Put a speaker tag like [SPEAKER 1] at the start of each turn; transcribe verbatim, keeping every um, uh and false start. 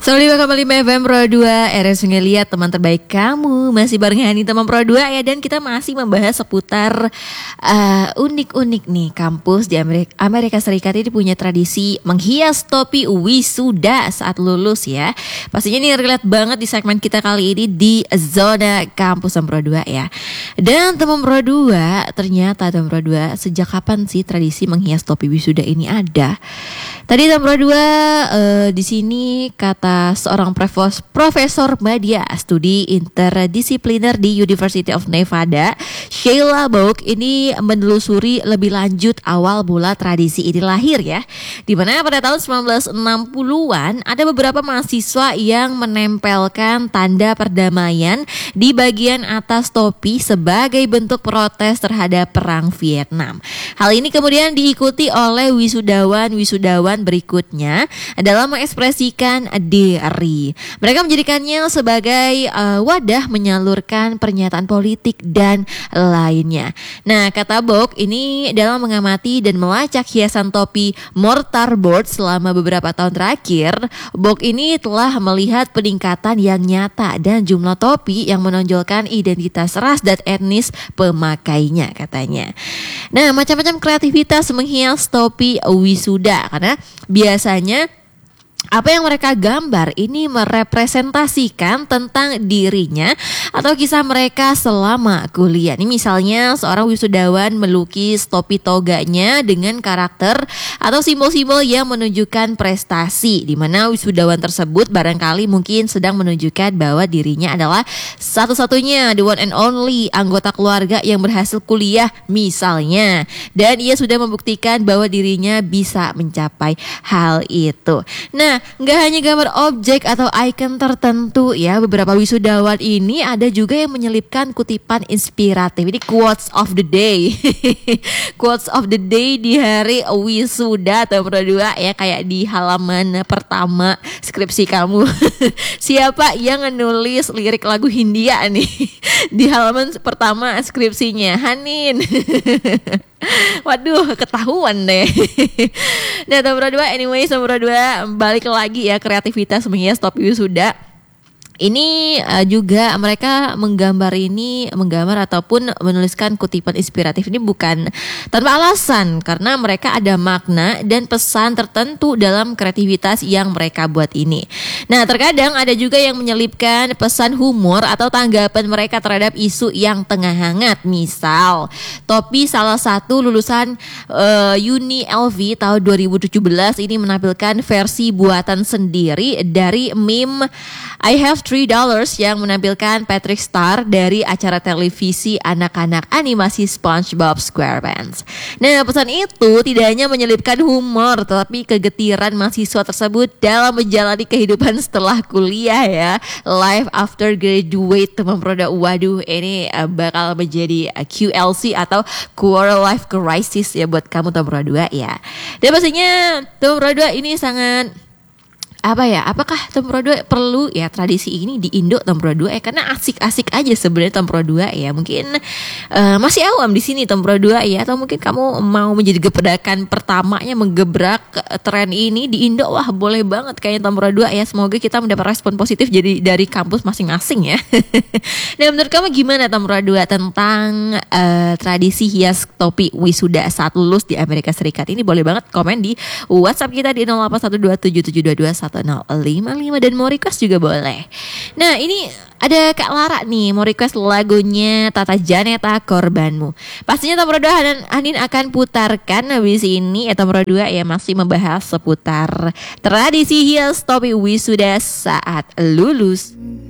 [SPEAKER 1] seratus lima koma lima F M Pro dua, R S Ngeliat, teman terbaik kamu. Masih bareng Hani teman Pro dua ya. Dan kita masih membahas seputar uh, unik-unik nih. Kampus di Amerika, Amerika Serikat ini punya tradisi menghias topi wisuda saat lulus ya. Pastinya ini relate banget di segmen kita kali ini di Zona Kampus teman Pro dua ya. Dan teman Pro dua, ternyata teman Pro dua, sejak kapan sih tradisi menghias topi wisuda ini ada? Tadi teman Pro dua uh, di sini kata seorang profes, profesor media studi interdisipliner di University of Nevada, Sheila Book, ini menelusuri lebih lanjut awal mula tradisi ini lahir ya. Di mana pada tahun sembilan belas enam puluhan ada beberapa mahasiswa yang menempelkan tanda perdamaian di bagian atas topi sebagai bentuk protes terhadap perang Vietnam. Hal ini kemudian diikuti oleh wisudawan-wisudawan berikutnya dalam mengekspresikan diri. Mereka menjadikannya sebagai uh, wadah menyalurkan pernyataan politik dan lainnya. Nah, kata Bok ini dalam mengamati dan melacak hiasan topi mortarboard selama beberapa tahun terakhir, Bok ini telah melihat peningkatan yang nyata dan jumlah topi yang menonjolkan identitas ras dan etnis pemakainya katanya. Nah, macam-macam kreativitas menghias topi wisuda karena biasanya apa yang mereka gambar ini merepresentasikan tentang dirinya atau kisah mereka selama kuliah. Ini misalnya seorang wisudawan melukis topi toganya dengan karakter atau simbol-simbol yang menunjukkan prestasi, di mana wisudawan tersebut barangkali mungkin sedang menunjukkan bahwa dirinya adalah satu-satunya, the one and only anggota keluarga yang berhasil kuliah misalnya, dan ia sudah membuktikan bahwa dirinya bisa mencapai hal itu. Nah, nggak hanya gambar objek atau icon tertentu ya, beberapa wisudawan ini ada juga yang menyelipkan kutipan inspiratif. Ini quotes of the day. Quotes of the day di hari wisuda atau Pro dua ya, kayak di halaman pertama skripsi kamu. Siapa yang nulis lirik lagu Hindia nih di halaman pertama skripsinya? Hanin. Waduh, ketahuan deh. Nah, nomor dua, anyway, nomor dua, balik lagi ya, kreativitas menghias topi wisuda. Ini uh, juga mereka menggambar ini, menggambar ataupun menuliskan kutipan inspiratif ini bukan tanpa alasan, karena mereka ada makna dan pesan tertentu dalam kreativitas yang mereka buat ini. Nah, terkadang ada juga yang menyelipkan pesan humor atau tanggapan mereka terhadap isu yang tengah hangat. Misal, topi salah satu lulusan uh, Uni L V tahun dua ribu tujuh belas ini menampilkan versi buatan sendiri dari meme I have three dollars yang menampilkan Patrick Star dari acara televisi anak-anak animasi SpongeBob SquarePants. Nah, pesan itu tidak hanya menyelipkan humor, tetapi kegetiran mahasiswa tersebut dalam menjalani kehidupan setelah kuliah ya. Life after graduate, teman produk. Waduh, ini uh, bakal menjadi uh, Q L C atau quarter life crisis ya buat kamu teman produk dua ya. Dan pastinya teman produk dua ini sangat apa ya, apakah Tempro dua perlu ya tradisi ini di Indo Tempro dua ya, karena asik-asik aja sebenarnya Tempro dua ya. Mungkin uh, masih awam di sini Tempro dua ya, atau mungkin kamu mau menjadi gebrakan pertamanya menggebrak tren ini di Indo. Wah, boleh banget kayaknya Tempro dua ya. Semoga kita mendapat respon positif jadi dari kampus masing-masing ya. Nah, menurut kamu gimana Tempro dua tentang uh, tradisi hias topi wisuda saat lulus di Amerika Serikat ini? Boleh banget komen di WhatsApp kita di nol delapan satu dua tujuh tujuh dua dua satu nol lima lima, dan mau request juga boleh. Nah, ini ada Kak Lara nih mau request lagunya Tata Janeta, Korbanmu. Pastinya Tempro dua Hanin akan putarkan habis ini ya. Tempro dua ya masih membahas seputar tradisi hias topi wisuda saat lulus.